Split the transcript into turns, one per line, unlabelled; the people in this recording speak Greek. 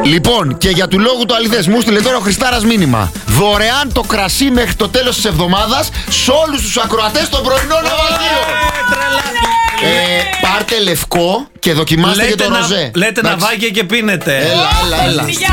Λοιπόν, και για του λόγου το αληθές, μου στείλε τώρα ο Χριστάρας μήνυμα. Δωρεάν το κρασί μέχρι το τέλος της εβδομάδας σε όλους τους ακροατές των πρωινών ναυαγίων. Πάρτε λευκό και δοκιμάστε και το ροζέ.
Λέτε ναυάγια και πίνετε.
Έλα.